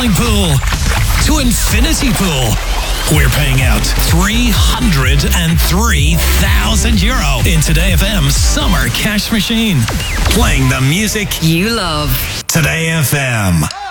swimming pool to infinity pool. We're paying out €303,000 in Today FM's Summer Cash Machine. Playing the music you love. Today FM.